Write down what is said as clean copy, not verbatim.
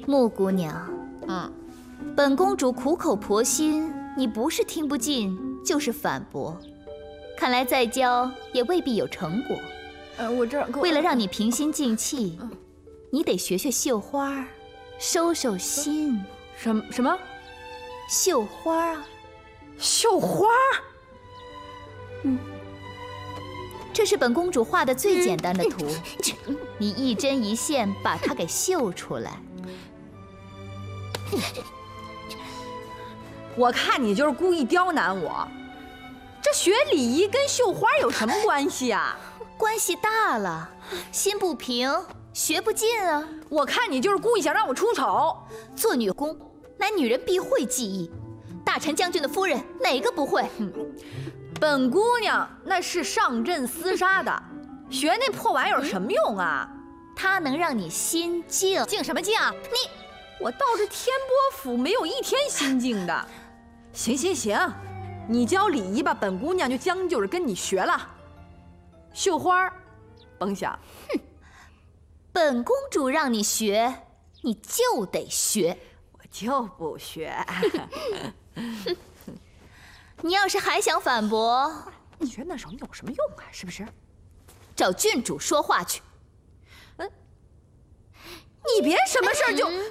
穆姑娘，本公主苦口婆心，你不是听不进，就是反驳。看来再教也未必有成果。为了让你平心静气，你得学学绣花，收收心。 什么？ 绣花啊？ 绣花？ 这是本公主画的最简单的图，你一针一线把它给绣出来。 我看你就是故意刁难我。这学礼仪跟绣花有什么关系啊？ 关系大了，心不平，学不进啊。 我看你就是故意想让我出丑。 做女工，乃女人必会技艺。大臣将军的夫人哪个不会？ 本姑娘那是上阵厮杀的，学那破玩意儿有什么用啊？ 它能让你心静。静什么静？ 我到这天波府没有一天心静的。行，你教礼仪吧，本姑娘就将就着跟你学了。绣花，甭想。 本公主让你学，你就得学。 我就不学。 你要是还想反驳， 学那手有什么用啊？是不是？ 找郡主说话去。 你别什么事儿就。